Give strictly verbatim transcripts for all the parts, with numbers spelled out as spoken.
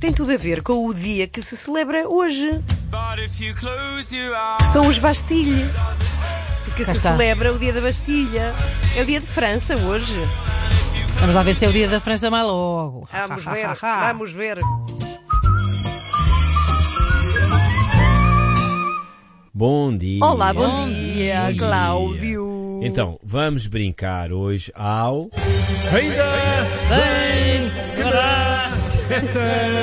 tem tudo a ver com o dia que se celebra hoje, que são os Bastille. Porque se celebra o dia da Bastilha. É o dia de França hoje. Vamos lá ver se é o dia da França mais logo. Vamos ver, vamos ver. Bom dia. Olá, bom, bom dia, dia, Cláudio. Então, vamos brincar hoje ao... Ainda bem essa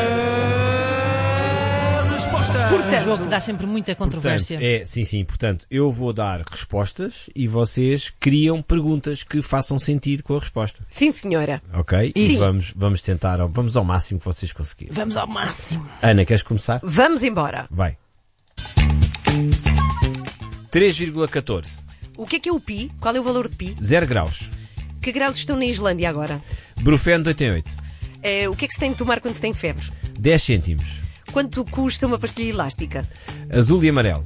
resposta. Portanto, é um jogo que dá sempre muita controvérsia. Portanto, é, sim, sim. Portanto, eu vou dar respostas e vocês criam perguntas que façam sentido com a resposta. Sim, senhora. Ok? Sim. E vamos, vamos tentar, vamos ao máximo que vocês conseguirem. Vamos ao máximo. Ana, queres começar? Vamos embora. Vai. três vírgula catorze. O que é que é o pi? Qual é o valor de pi? zero graus. Que graus estão na Islândia agora? Brufeno de oito em oito. É, o que é que se tem de tomar quando se tem febre? dez cêntimos. Quanto custa uma pastilha elástica? Azul e amarelo.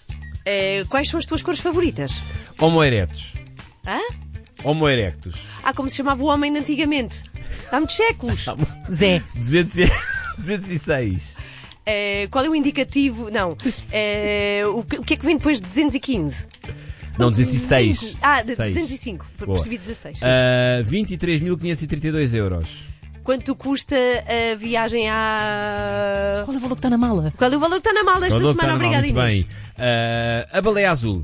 É, quais são as tuas cores favoritas? Homo erectus. Hã? Homo erectus. Ah, como se chamava o homem de antigamente. Há muitos séculos. Zé. duzentos e seis. É, qual é o indicativo? Não. É, o, que, o que é que vem depois de duzentos e quinze? Não, duzentos e seis. Ah, de seis. duzentos e cinco. Boa. Percebi dezasseis. Uh, vinte e três mil quinhentos e trinta e dois euros. Quanto custa a viagem à... Qual é o valor que está na mala? Qual é o valor que está na mala esta Valor semana? que está na Obrigada, mala, Inês. muito bem. Uh, a Baleia Azul.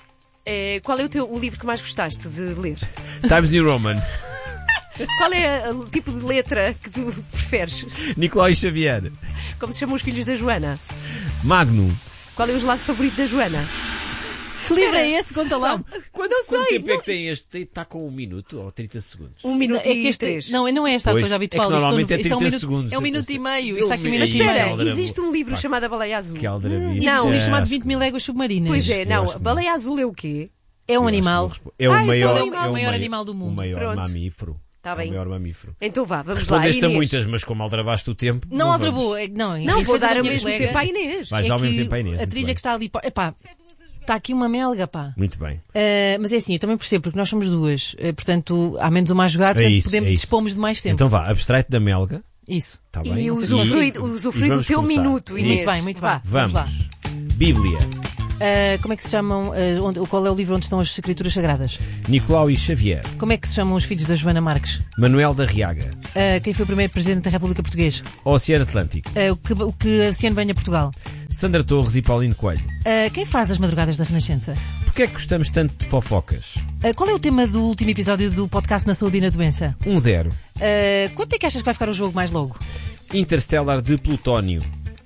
É, qual é o, teu, o livro que mais gostaste de ler? Times New Roman. Qual é o tipo de letra que tu preferes? Nicolau e Xavier. Como se chamam os filhos da Joana? Magnum. Qual é o gelado favorito da Joana? Que livro é esse? Conta lá. Quando, não sei. Quanto tempo não... é que tem este? Está com um minuto ou trinta segundos? Um minuto é e que este, três. Não, não é esta a Pois, coisa habitual. é que normalmente isto, é isto é um trinta minuto, segundos. É um minuto e meio. Isto está aqui um minuto e Espera, meio. existe um livro chamado A Baleia Azul. Que aldrabice. Não, Um livro É. chamado vinte mil léguas submarinas. Pois é, Eu não. acho que Baleia Azul é o quê? É um Eu animal. acho que É o Ah, eu sou maior, o é animal, o o maior mai- animal do mundo. O maior Pronto. mamífero. Tá É bem. o maior mamífero. Então vá, vamos lá. Respondeste a Inês. muitas, mas como aldrabaste o tempo. Não vamos. aldrabou. é- Não, Não, é vou que dar fez a ao minha mesmo colega. tempo à Inês. Vais É dar ao mesmo que tempo à Inês. a muito trilha bem. que está ali. Epá, está aqui uma melga, pá. Muito bem. Uh, mas é assim, eu também percebo, porque nós somos duas. Uh, portanto, há menos uma a jogar, É portanto, isso, podemos, é isso. dispomos de mais tempo. Então vá, abstrai-te da melga. Isso. Está bem? E Não sei usufrui, se- usufrui E do vamos teu começar. minuto, Inês. Muito bem, muito bem. Vá. Vamos. lá. Bíblia. Uh, como é que se chamam, uh, onde, qual é o livro onde estão as escrituras sagradas? Nicolau e Xavier. Como é que se chamam os filhos da Joana Marques? Manuel da Riaga. Uh, quem foi o primeiro presidente da República Portuguesa? Oceano Atlântico. Uh, o que, o que Oceano banha Portugal? Sandra Torres e Paulino Coelho. Uh, quem faz as madrugadas da Renascença? Porquê é que gostamos tanto de fofocas? Uh, qual é o tema do último episódio do podcast Na Saúde e na Doença? um zero. Uh, quanto é que achas que vai ficar o jogo mais logo? Interstellar de Plutónio.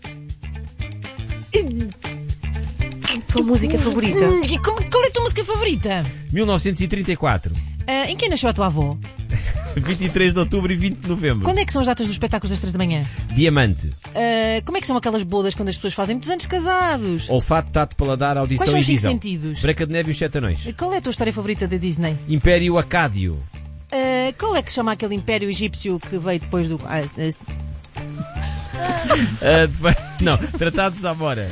Tua música favorita? Hum, e como- qual é a tua música favorita? mil novecentos e trinta e quatro. Uh, em quem nasceu a tua avó? vinte e três de outubro e vinte de novembro. Quando é que são as datas dos espetáculos das três da manhã? Diamante. Uh, como é que são aquelas bodas quando as pessoas fazem muitos anos de casados? Olfato, tato, paladar, audição Quais são e os cinco visão. sentidos? Branca de Neve e os Sete Anões. Qual é a tua história favorita da Disney? Império Acádio. Uh, qual é que se chama aquele império egípcio que veio depois do... Ah, este- Ah, depois- Não, Tratados à Mora.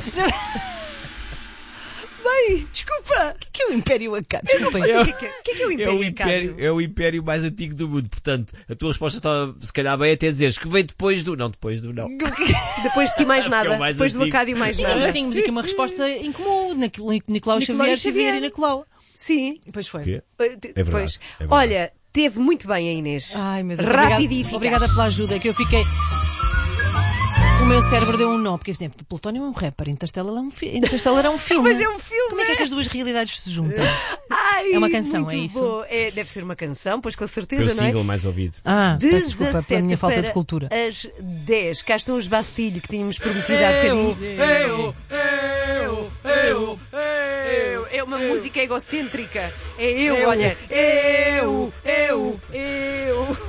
Bem, desculpa. O que é o império acá? Desculpem. Mas o que é que é, o que é, que é o É Império o, império, Acádio? é o império mais antigo do mundo. Portanto, a tua resposta está, se calhar, bem até dizeres que veio depois do... Não, depois do não. Depois de ti mais nada. Que é o mais Depois do antigo. Acádio mais Tínhamos, nada. tínhamos aqui uma resposta em comum. Nicolau, Nicolau Nicolau Xavier, e Xavier Xavier. e Nicolau. Sim. Pois foi. Quê? É verdade, Pois. é verdade. Olha, teve muito bem a Inês. Ai, meu Deus. Rápido Obrigada, e eficaz. obrigada pela ajuda, que eu fiquei... O meu cérebro deu um nó, porque, por exemplo, Plutónio é um rapper, Interstellar é um, fi... Interstellar é um filme. Mas é um filme. Como é que estas duas realidades se juntam? Ai, É uma canção, muito é isso? bom. É, deve ser uma canção, pois com Foi certeza, o não é? single mais ouvido. Ah, peço desculpa pela dezassete minha falta de para cultura. As dez. Cá estão os Bastille que tínhamos prometido há bocadinho. eu, eu, eu, Eu. É uma música egocêntrica. É eu, olha. Eu, eu, eu.